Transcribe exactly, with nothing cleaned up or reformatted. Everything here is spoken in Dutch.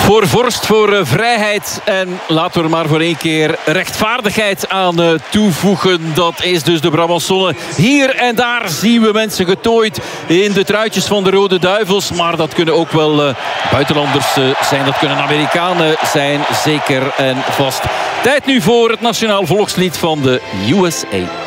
Voor vorst, voor uh, vrijheid en laten we er maar voor één keer rechtvaardigheid aan uh, toevoegen. Dat is dus de Brabançonne. Hier en daar zien we mensen getooid in de truitjes van de Rode Duivels. Maar dat kunnen ook wel uh, buitenlanders uh, zijn. Dat kunnen Amerikanen zijn, zeker en vast. Tijd nu voor het nationaal volkslied van de U S A.